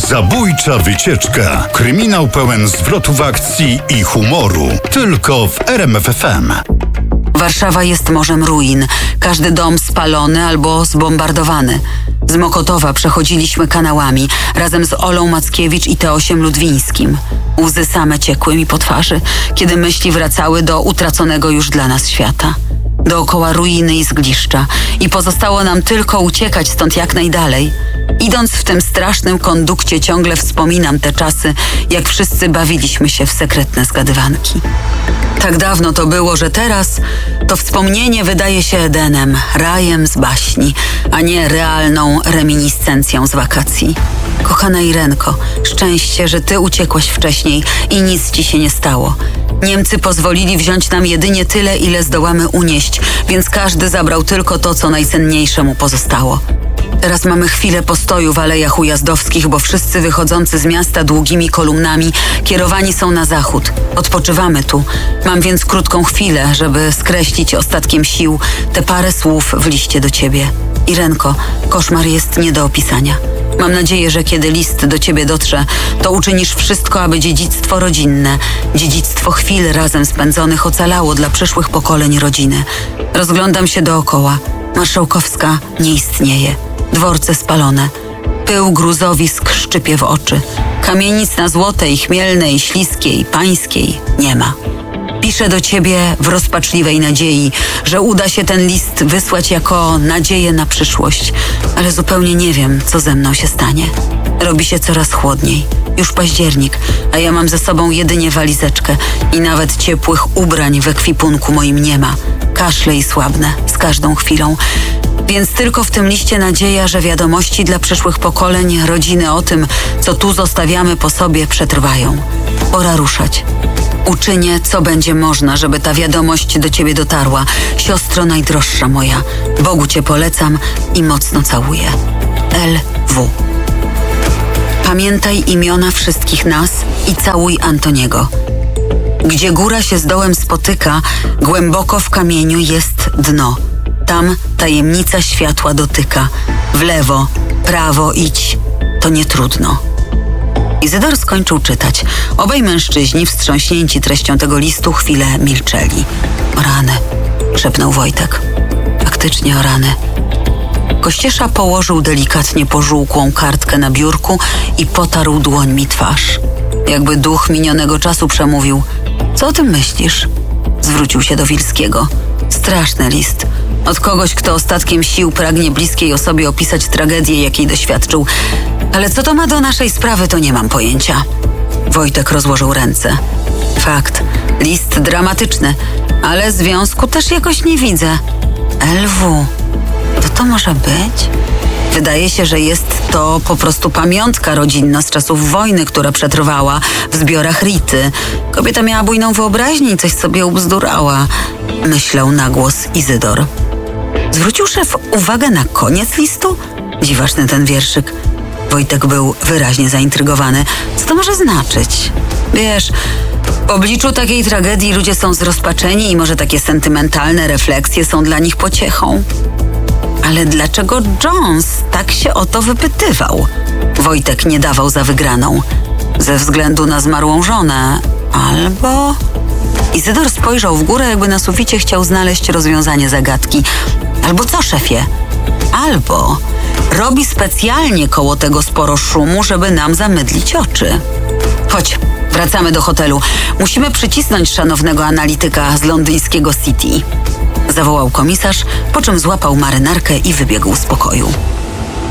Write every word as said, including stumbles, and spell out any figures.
Zabójcza wycieczka. Kryminał pełen zwrotów akcji i humoru. Tylko w R M F F M. Warszawa jest morzem ruin. Każdy dom spalony albo zbombardowany. Z Mokotowa przechodziliśmy kanałami razem z Olą Mackiewicz i Teosiem Ludwińskim. Łzy same ciekły mi po twarzy, kiedy myśli wracały do utraconego już dla nas świata. Dookoła ruiny i zgliszcza i pozostało nam tylko uciekać stąd jak najdalej. Idąc w tym strasznym kondukcie ciągle wspominam te czasy, jak wszyscy bawiliśmy się w sekretne zgadywanki. Tak dawno to było, że teraz to wspomnienie wydaje się Edenem, rajem z baśni, a nie realną reminiscencją z wakacji. Kochana Irenko, szczęście, że ty uciekłaś wcześniej i nic ci się nie stało. Niemcy pozwolili wziąć nam jedynie tyle, ile zdołamy unieść, więc każdy zabrał tylko to, co najcenniejsze mu pozostało. Teraz mamy chwilę postoju w alejach ujazdowskich, bo wszyscy wychodzący z miasta długimi kolumnami kierowani są na zachód. Odpoczywamy tu. Mam więc krótką chwilę, żeby skreślić ostatkiem sił te parę słów w liście do ciebie. Irenko, koszmar jest nie do opisania. Mam nadzieję, że kiedy list do ciebie dotrze, to uczynisz wszystko, aby dziedzictwo rodzinne, dziedzictwo chwil razem spędzonych ocalało dla przyszłych pokoleń rodziny. Rozglądam się dookoła. Marszałkowska nie istnieje. Dworce spalone. Pył gruzowisk szczypie w oczy. Kamienic na Złotej, Chmielnej, Śliskiej, Pańskiej nie ma. Piszę do ciebie w rozpaczliwej nadziei, że uda się ten list wysłać jako nadzieję na przyszłość, ale zupełnie nie wiem, co ze mną się stanie. Robi się coraz chłodniej. Już październik, a ja mam ze sobą jedynie walizeczkę i nawet ciepłych ubrań w ekwipunku moim nie ma. Kaszle i słabnę z każdą chwilą. Więc tylko w tym liście nadzieja, że wiadomości dla przyszłych pokoleń, rodziny o tym, co tu zostawiamy po sobie, przetrwają. Pora ruszać. Uczynię, co będzie można, żeby ta wiadomość do ciebie dotarła. Siostro najdroższa moja, Bogu cię polecam i mocno całuję. L W. Pamiętaj imiona wszystkich nas i całuj Antoniego. Gdzie góra się z dołem spotyka, głęboko w kamieniu jest dno. Tam tajemnica światła dotyka. W lewo, prawo idź, to nie trudno. Izydor skończył czytać. Obaj mężczyźni, wstrząśnięci treścią tego listu, chwilę milczeli. O rany, szepnął Wojtek. Faktycznie o rany. Kościesza położył delikatnie pożółkłą kartkę na biurku i potarł dłońmi twarz. Jakby duch minionego czasu przemówił. Co o tym myślisz? Zwrócił się do Wilskiego. Straszny list. Od kogoś, kto ostatkiem sił pragnie bliskiej osobie opisać tragedię, jakiej doświadczył. Ale co to ma do naszej sprawy, to nie mam pojęcia. Wojtek rozłożył ręce. Fakt. List dramatyczny, ale związku też jakoś nie widzę. L W. To to może być? Wydaje się, że jest to po prostu pamiątka rodzinna z czasów wojny, która przetrwała w zbiorach Rity. Kobieta miała bujną wyobraźnię i coś sobie ubzdurała. Myślał na głos Izydor. Zwrócił szef uwagę na koniec listu? Dziwaczny ten wierszyk. Wojtek był wyraźnie zaintrygowany. Co to może znaczyć? Wiesz, w obliczu takiej tragedii ludzie są zrozpaczeni i może takie sentymentalne refleksje są dla nich pociechą. Ale dlaczego Jones tak się o to wypytywał? Wojtek nie dawał za wygraną. Ze względu na zmarłą żonę. Albo... Izydor spojrzał w górę, jakby na suficie chciał znaleźć rozwiązanie zagadki. Albo co, szefie? Albo robi specjalnie koło tego sporo szumu, żeby nam zamydlić oczy. Chodź, wracamy do hotelu. Musimy przycisnąć szanownego analityka z londyńskiego City. Zawołał komisarz, po czym złapał marynarkę i wybiegł z pokoju.